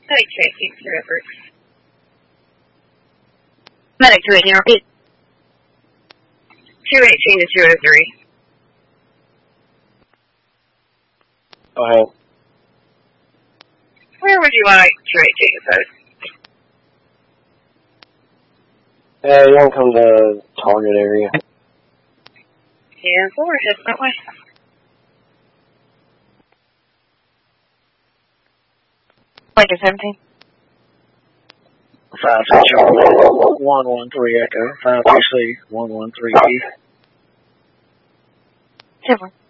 Medic 218 for Everett. Medic 218, repeat. 218 to 203. Go ahead. Where would you like 218 to post? You want to come to target area. Yeah, forward, head that way. Like a 17. 5-2 Charlie, 113 Echo, 5-2C, 113 E. 10-4.